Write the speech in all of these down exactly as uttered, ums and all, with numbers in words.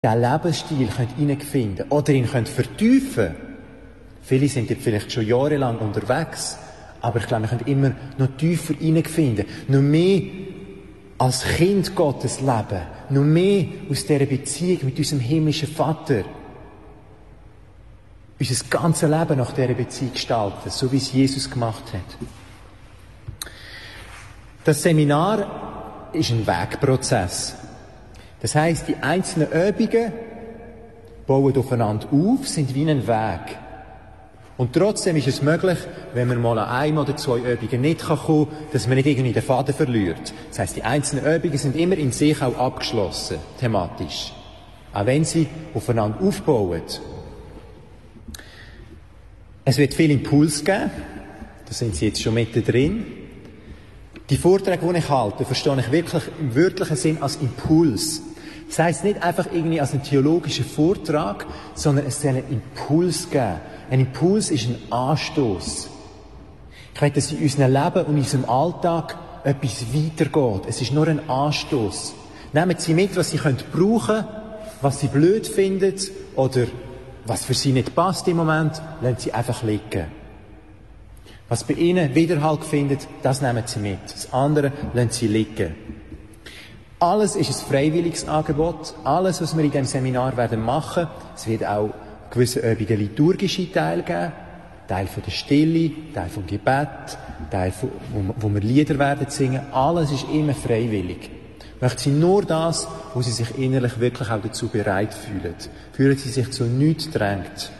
diesen Lebensstil hineinfinden könnt oder ihn könnt vertiefen. Viele sind jetzt vielleicht schon jahrelang unterwegs, aber ich glaube, wir können immer noch tiefer hineinfinden, noch mehr als Kind Gottes leben, noch mehr aus dieser Beziehung mit unserem himmlischen Vater unser ganzes Leben nach dieser Beziehung gestalten, so wie es Jesus gemacht hat. Das Seminar ist ein Wegprozess. Das heisst, die einzelnen Übungen bauen aufeinander auf, sind wie ein Weg. Und trotzdem ist es möglich, wenn man mal an einem oder zwei Übungen nicht kommen kann, dass man nicht irgendwie den Faden verliert. Das heisst, die einzelnen Übungen sind immer in sich auch abgeschlossen, thematisch. Auch wenn sie aufeinander aufbauen. Es wird viel Impuls geben. Da sind sie jetzt schon mittendrin. Die Vorträge, die ich halte, verstehe ich wirklich im wörtlichen Sinn als Impuls. Das heisst nicht einfach irgendwie als ein theologischer Vortrag, sondern es soll einen Impuls geben. Ein Impuls ist ein Anstoß. Ich will, dass in unserem Leben und in unserem Alltag etwas weitergeht. Es ist nur ein Anstoß. Nehmen Sie mit, was Sie brauchen können, was Sie blöd finden oder was für Sie nicht passt im Moment, lassen Sie einfach liegen. Was bei Ihnen Widerhall findet, das nehmen Sie mit. Das andere lassen Sie liegen. Alles ist ein freiwilliges Angebot. Alles, was wir in diesem Seminar werden machen, es wird auch gewisse Übungen liturgische Teil geben. Teil von der Stille, Teil vom Gebet, Teil, von, wo, wo wir Lieder werden singen. Alles ist immer freiwillig. Möchten Sie nur das, wo Sie sich innerlich wirklich auch dazu bereit fühlen. Fühlen Sie sich zu nichts drängt.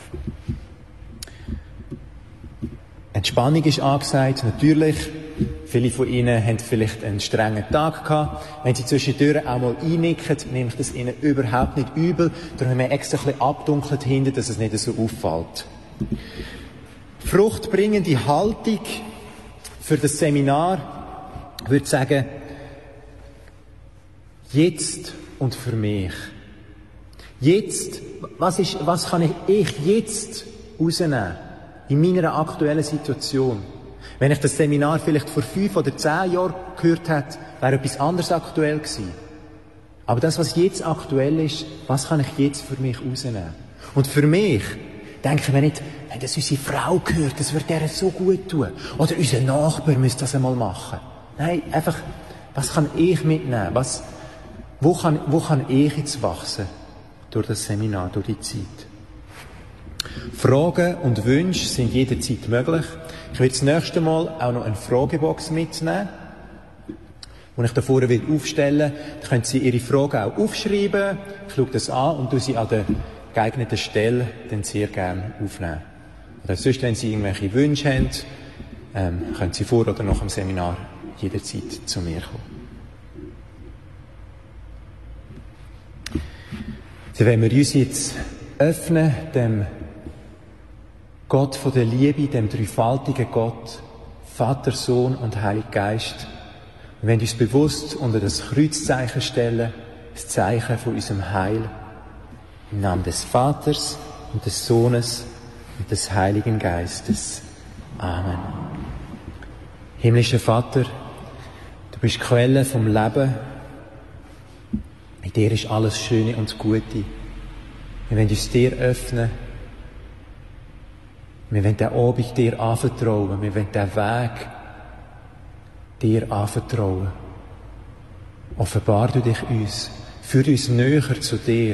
Entspannung ist angesagt, natürlich. Viele von Ihnen haben vielleicht einen strengen Tag gehabt. Wenn Sie zwischendurch auch mal einnicken, nehme ich das Ihnen überhaupt nicht übel. Darum haben wir extra ein bisschen abdunkelt hinten, dass es nicht so auffällt. Fruchtbringende Haltung für das Seminar, ich würde sagen, jetzt und für mich. Jetzt, was ist, was kann ich, ich jetzt rausnehmen? In meiner aktuellen Situation. Wenn ich das Seminar vielleicht vor fünf oder zehn Jahren gehört hätte, wäre etwas anderes aktuell gewesen. Aber das, was jetzt aktuell ist, was kann ich jetzt für mich rausnehmen? Und für mich, denken wir nicht, wenn das unsere Frau gehört, das wird der so gut tun. Oder unser Nachbar müsste das einmal machen. Nein, einfach, was kann ich mitnehmen? Was, wo kann, wo kann ich jetzt wachsen? Durch das Seminar, durch die Zeit. Fragen und Wünsche sind jederzeit möglich. Ich will das nächste Mal auch noch eine Fragebox mitnehmen, die ich da vorne aufstellen will. Da können Sie Ihre Fragen auch aufschreiben. Ich schaue das an und tue sie an der geeigneten Stelle dann sehr gerne aufnehmen. Oder sonst, wenn Sie irgendwelche Wünsche haben, ähm, können Sie vor oder nach dem Seminar jederzeit zu mir kommen. So, wenn wir uns jetzt öffnen, dem Gott von der Liebe, dem dreifaltigen Gott, Vater, Sohn und Heiliger Geist. Wir wollen uns bewusst unter das Kreuzzeichen stellen, das Zeichen von unserem Heil. Im Namen des Vaters und des Sohnes und des Heiligen Geistes. Amen. Himmlischer Vater, du bist Quelle vom Leben. In dir ist alles Schöne und Gute. Wir wollen uns dir öffnen. Wir wollen den Abend dir anvertrauen. Wir wollen den Weg dir anvertrauen. Offenbar du dich uns. Führ uns näher zu dir.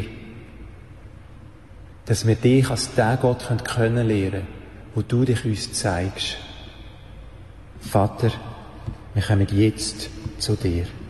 Dass wir dich als den Gott kennenlernen können, wo du dich uns zeigst. Vater, wir kommen jetzt zu dir.